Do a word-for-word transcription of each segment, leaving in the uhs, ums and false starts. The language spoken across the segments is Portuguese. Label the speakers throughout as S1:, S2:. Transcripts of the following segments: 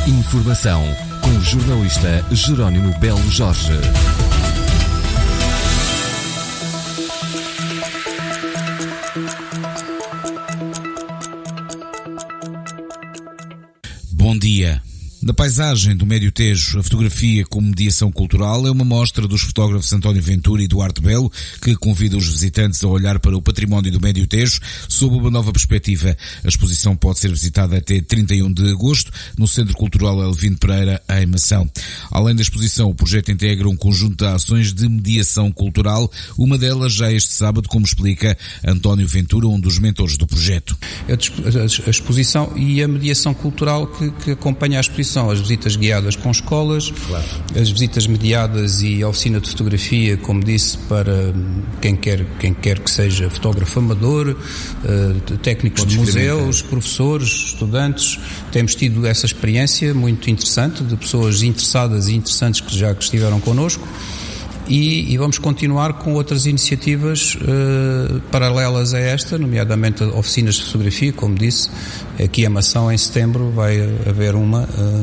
S1: Informação com o jornalista Jerónimo Belo Jorge.
S2: Bom dia. Na paisagem do Médio Tejo, a fotografia como mediação cultural é uma mostra dos fotógrafos António Ventura e Duarte Belo, que convida os visitantes a olhar para o património do Médio Tejo sob uma nova perspectiva. A exposição pode ser visitada até trinta e um de agosto no Centro Cultural Elvino Pereira, em Mação. Além da exposição, o projeto integra um conjunto de ações de mediação cultural, uma delas já este sábado, como explica António Ventura, um dos mentores do projeto.
S3: A exposição e a mediação cultural que, que acompanha a exposição. São as visitas guiadas com escolas, claro. As visitas mediadas e a oficina de fotografia, como disse, para quem quer, quem quer que seja fotógrafo amador, uh, técnicos Pode de museus, professores, estudantes. Temos tido essa experiência muito interessante de pessoas interessadas e interessantes que já que estiveram connosco. E, e vamos continuar com outras iniciativas uh, paralelas a esta, nomeadamente oficinas de fotografia, como disse, aqui em Mação em setembro vai haver uma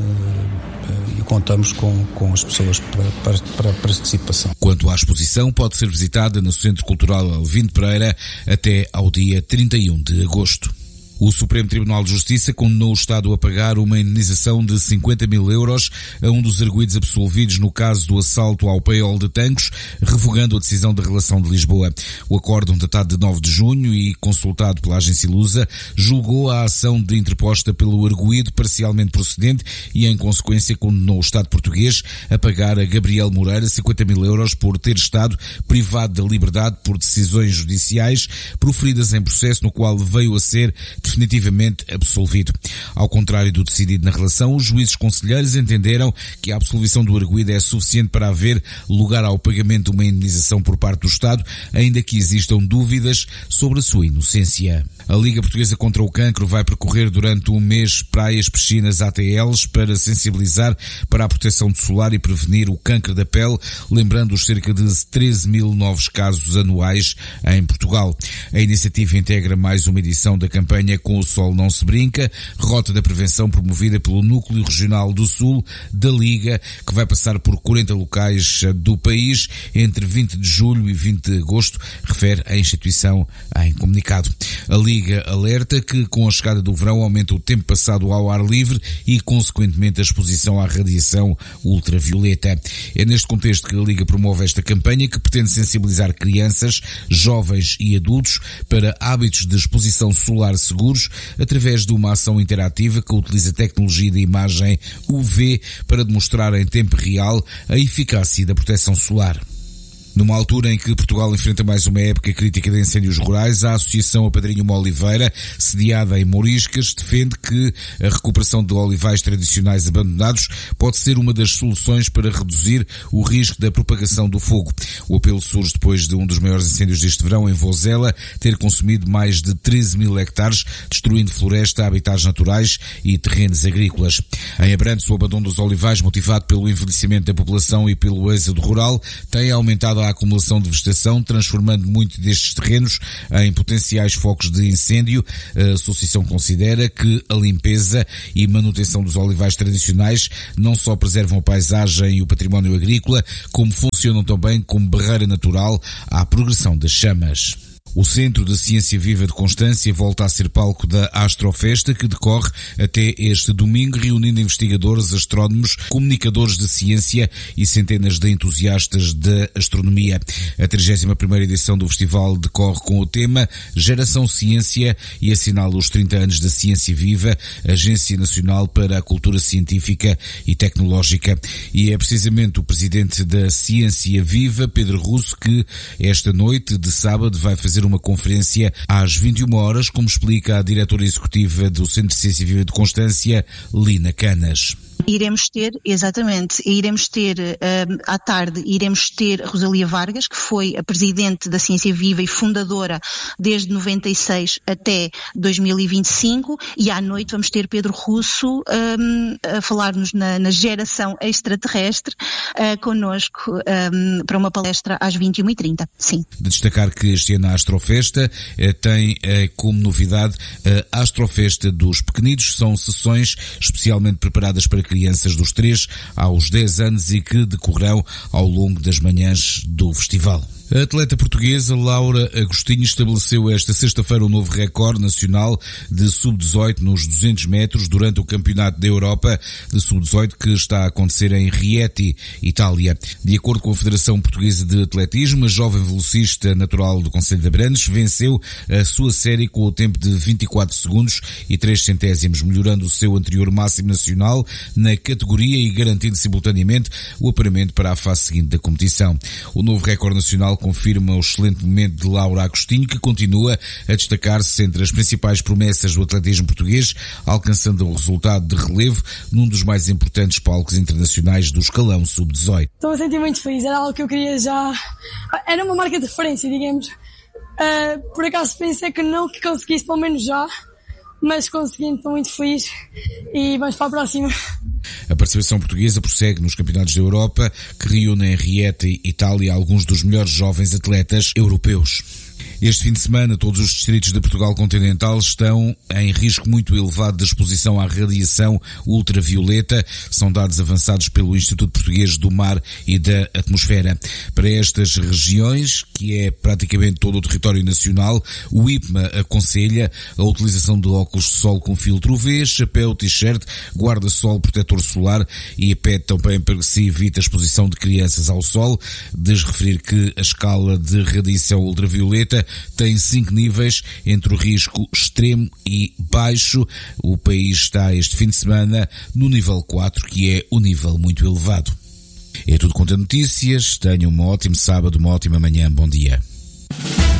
S3: uh, e contamos com, com as pessoas para, para, para a participação.
S2: Quanto à exposição, pode ser visitada no Centro Cultural Elvino Pereira até ao dia trinta e um de agosto. O Supremo Tribunal de Justiça condenou o Estado a pagar uma indenização de cinquenta mil euros a um dos arguidos absolvidos no caso do assalto ao paiol de Tancos, revogando a decisão da Relação de Lisboa. O acórdão, datado de nove de junho e consultado pela agência Lusa, julgou a ação de interposta pelo arguido parcialmente procedente e, em consequência, condenou o Estado português a pagar a Gabriel Moreira cinquenta mil euros por ter estado privado da liberdade por decisões judiciais proferidas em processo no qual veio a ser definitivamente absolvido. Ao contrário do decidido na relação, os juízes conselheiros entenderam que a absolvição do arguido é suficiente para haver lugar ao pagamento de uma indenização por parte do Estado, ainda que existam dúvidas sobre a sua inocência. A Liga Portuguesa contra o Cancro vai percorrer durante um mês praias, piscinas, A T Ls para sensibilizar para a proteção do solar e prevenir o cancro da pele, lembrando os cerca de treze mil novos casos anuais em Portugal. A iniciativa integra mais uma edição da campanha Com o Sol Não Se Brinca, rota da prevenção promovida pelo Núcleo Regional do Sul da Liga, que vai passar por quarenta locais do país entre vinte de julho e vinte de agosto, refere a instituição em comunicado. A Liga alerta que com a chegada do verão aumenta o tempo passado ao ar livre e, consequentemente, a exposição à radiação ultravioleta. É neste contexto que a Liga promove esta campanha, que pretende sensibilizar crianças, jovens e adultos para hábitos de exposição solar seguros através de uma ação interativa que utiliza tecnologia de imagem U V para demonstrar em tempo real a eficácia da proteção solar. Numa altura em que Portugal enfrenta mais uma época crítica de incêndios rurais, a Associação Apadrinho uma Oliveira, sediada em Mouriscas, defende que a recuperação de olivais tradicionais abandonados pode ser uma das soluções para reduzir o risco da propagação do fogo. O apelo surge depois de um dos maiores incêndios deste verão, em Vozela, ter consumido mais de treze mil hectares, destruindo floresta, habitats naturais e terrenos agrícolas. Em Abrantes, o abandono dos olivais, motivado pelo envelhecimento da população e pelo êxodo rural, tem aumentado a a acumulação de vegetação, transformando muito destes terrenos em potenciais focos de incêndio. A associação considera que a limpeza e manutenção dos olivais tradicionais não só preservam a paisagem e o património agrícola, como funcionam também como barreira natural à progressão das chamas. O Centro de Ciência Viva de Constância volta a ser palco da Astrofesta, que decorre até este domingo, reunindo investigadores, astrónomos, comunicadores de ciência e centenas de entusiastas da astronomia. A trigésima primeira edição do festival decorre com o tema Geração Ciência e assinala os trinta anos da Ciência Viva, Agência Nacional para a Cultura Científica e Tecnológica. E é precisamente o presidente da Ciência Viva, Pedro Russo, que esta noite de sábado vai fazer uma conferência às vinte e uma horas, como explica a diretora executiva do Centro de Ciência Viva de Constância, Lina Canas.
S4: Iremos ter, exatamente, iremos ter um, à tarde, iremos ter Rosalia Vargas, que foi a presidente da Ciência Viva e fundadora desde noventa e seis até dois mil e vinte e cinco, e à noite vamos ter Pedro Russo um, a falar-nos na, na geração extraterrestre uh, connosco um, para uma palestra às vinte e uma e trinta. Sim.
S2: De destacar que este ano a Astrofesta eh, tem eh, como novidade a Astrofesta dos Pequeninos. São sessões especialmente preparadas para que crianças dos três aos dez anos e que decorrerão ao longo das manhãs do festival. A atleta portuguesa Laura Agostinho estabeleceu esta sexta-feira um novo recorde nacional de sub dezoito nos duzentos metros durante o Campeonato da Europa de sub dezoito que está a acontecer em Rieti, Itália. De acordo com a Federação Portuguesa de Atletismo, a jovem velocista natural do Concelho de Abrantes venceu a sua série com o tempo de vinte e quatro segundos e três centésimos, melhorando o seu anterior máximo nacional na categoria e garantindo simultaneamente o apuramento para a fase seguinte da competição. O novo recorde nacional confirma o excelente momento de Laura Agostinho, que continua a destacar-se entre as principais promessas do atletismo português, alcançando o resultado de relevo num dos mais importantes palcos internacionais do escalão sub dezoito.
S5: Estou a sentir muito feliz, era algo que eu queria já... Era uma marca de referência, digamos. Uh, por acaso pensei que não que conseguisse, pelo menos já, mas consegui, estou muito feliz e vamos para a próxima.
S2: A participação portuguesa prossegue nos campeonatos da Europa, que reúnem em Rieti, Itália, alguns dos melhores jovens atletas europeus. Este fim de semana, todos os distritos de Portugal continental estão em risco muito elevado de exposição à radiação ultravioleta. São dados avançados pelo Instituto Português do Mar e da Atmosfera. Para estas regiões, que é praticamente todo o território nacional, o I P M A aconselha a utilização de óculos de sol com filtro U V, chapéu, t-shirt, guarda-sol, protetor solar e pede também para que se evite a exposição de crianças ao sol. Desreferir que a escala de radiação ultravioleta tem cinco níveis, entre o risco extremo e baixo. O país está este fim de semana no nível quatro, que é o nível muito elevado. É tudo quanto a notícias. Tenham um ótimo sábado, uma ótima manhã. Bom dia.